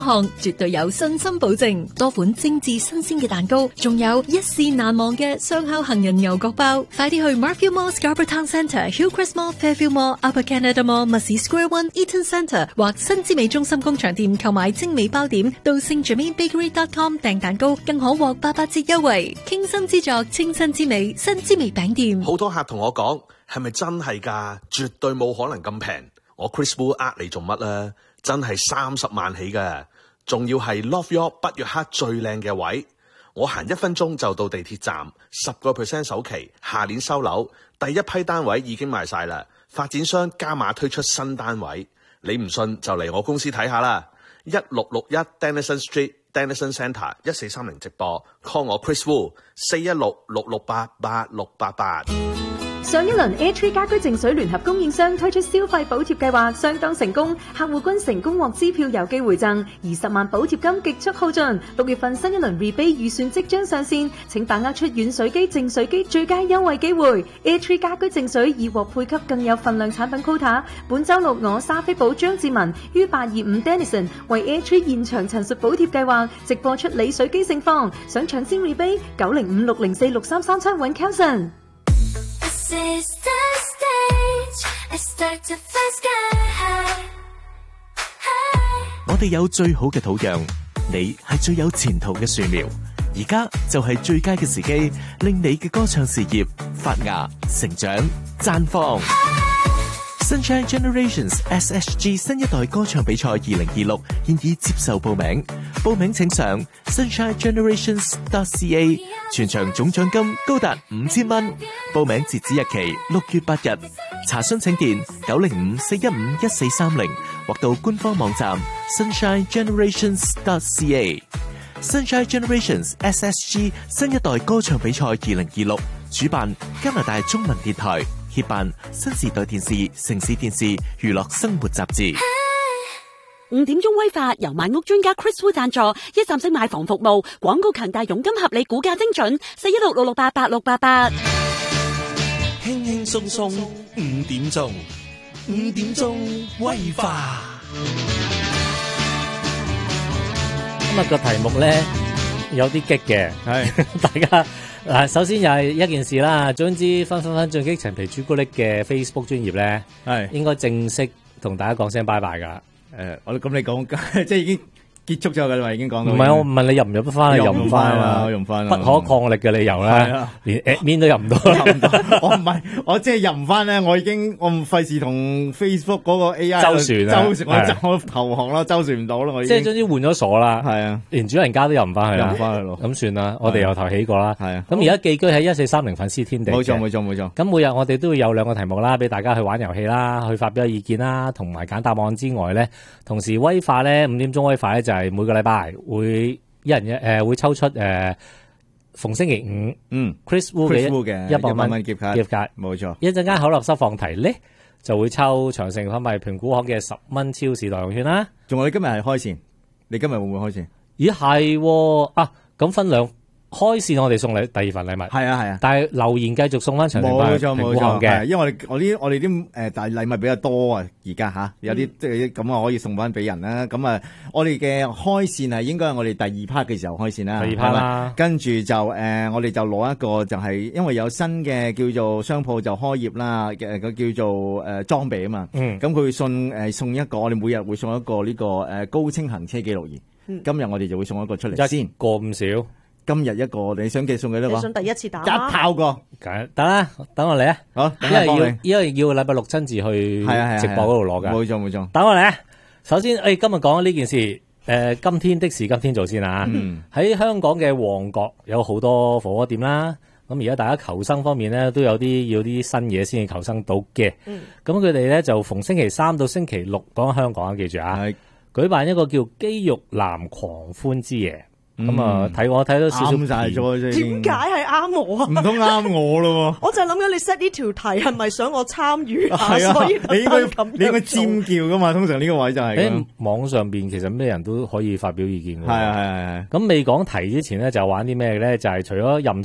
項絕對有信心保證，多款精緻新鮮嘅蛋糕，仲有一試難忘嘅雙烤杏仁牛角包。快啲去 Marfield Mall、Scarborough Town Centre、Hillcrest Mall、Fairfield Mall、Upper Canada Mall、Mussey Square One、Eaton Centre 或新之美中心工場店購買精美包點，到 SaintGermainBakery.com 訂蛋糕，更可獲88折優惠。傾心之作，清新之美，新之美餅店。 好多客同我講，係咪真係㗎？絕對冇可能咁平。我 Chris Wu 呃你做乜啊？真係30萬起㗎，仲要係 Love York 北約克最靚嘅位，我行1分鐘就到地鐵站，10% 首期，下年收樓，第一批單位已經賣晒啦，發展商加碼推出新單位，你唔信就嚟我公司睇下啦，1661 Denison Street Denison Centre 1430直播 ，call 我 Chris Wu 416-668-8688。 上一輪 A3 家居淨水聯合供應商推出消費補貼計劃相當成功，客戶均成功獲支票郵寄回贈，而10萬補貼金極速耗盡。6月份新一輪 rebate 預算即將上線，請把握出軟水機、淨水機最佳優惠機會。A3 家居淨水已獲配給更有份量產品 quota。本週六我沙菲堡張志文於825 Denison 為 A3 現場陳述補貼計劃直播出理水機盛況，想搶先 rebate 905-604-6337揾 Kelson。 我哋有最好嘅土壤，你係最有前途嘅樹苗。而家就係最佳嘅時機，令你嘅歌唱事業發芽、成長、綻放。Sunshine Generations SSG 新一代歌唱比賽2026現已接受報名，報名請上 sunshinegenerations.ca， 全場總獎金高達5000蚊，報名截止日期6月8日，查詢請電905-415-1430或到官方網站 sunshinegenerations.ca。 Sunshine Generations SSG 新一代歌唱比賽2026主辦加拿大中文電台，協辦新時代電視、城市電視、娛樂生活雜誌。 5點鐘威化由買屋專家 Chris Wu 贊助，一站式買房服務，廣告強大，佣金合理，估價精準，416-668-8688。 輕輕鬆鬆5點鐘，5點鐘威化。 今日個題目咧有啲激嘅，係大家嗱，首先又係一件事啦。總之分進擊陳皮朱古力嘅 Facebook 專頁咧，係應該正式同大家講聲拜拜噶。 我咁你講即係已經結束咗噶啦，已經講到。 唔係我問你入唔入得翻，入唔翻啊？ 入唔翻， 不可抗力嘅理由咧，連 admin 都入唔到。 我唔係，我即係入唔翻咧，我唔費事同 Facebook 嗰個 AI 周旋啊， 我投降啦，周旋唔到啦，我已經即係總之換咗鎖啦， 係啊， 連主人家都入唔翻去啦， 入唔翻去咯。 咁算啦，我哋由頭起過啦，係啊。咁而家寄居喺1430粉絲天地， 冇錯。 咁每日我哋都會有2個題目啦，俾大家去玩遊戲啦，去發表意見啦，同埋揀答案之外咧，同時威化咧5點鐘威化咧就係每個禮拜會一人會抽出逢星期5Chris Wu 嘅100蚊gift card， 冇錯。 一陣間口立濕放題咧就會抽長城販賣評估行嘅10蚊超市代用券啦。 仲有你今日係開線，你今日會唔會開線？ 咦係啊，咁分兩。開線我哋送你第2份禮物，係啊， 但係留言繼續送翻長城販賣評估行嘅， 因為我哋啲大禮物比較多啊，而家吓有啲即係咁啊，可以送翻俾人啦。咁啊，我哋嘅開線係應該係我哋第2 part 嘅時候開線啦， 第2 part 啦， 跟住就我哋就攞一個就係因為有新嘅叫做商鋪就開業啦嘅叫做裝備啊嘛，咁佢會送一個，我哋每日會送一個呢個高清行車記錄儀，今日我哋就會送一個出嚟先， 個咁少。 今日一個，你想寄送幾多個？ 你想第一次打一炮過， 得啦，等我嚟啊！ 好， 因為要禮拜6親自去直播嗰度攞噶。 冇錯。 等我嚟啊！首先，今日講呢件事，今天的事今天做先啊！喺香港嘅旺角有好多火鍋店啦，咁而家大家求生方面咧都有啲要啲新嘢先至求生到嘅。咁佢哋咧就逢星期3到星期6講香港，記住啊，舉辦一個叫肌肉男狂歡之夜。咁啊，我睇到少少啱晒咗啫。 點解係啱我啊？ 唔通啱我咯？ 我就係諗緊你 set 呢條題係咪想我參與啊？ 所以你應該尖叫噶嘛？通常呢個位就係喺網上邊，其實咩人都可以發表意見嘅。 係。 咁未講題之前咧，就玩啲咩咧？就係除咗任食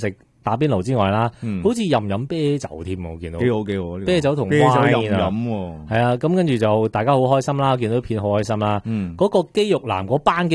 打邊爐之外啦，好似飲啤酒添，我見到幾好幾好， 啤酒同 wine 飲係啊，咁跟住就大家好開心啦，見到片好開心啦。嗰個肌肉男嗰班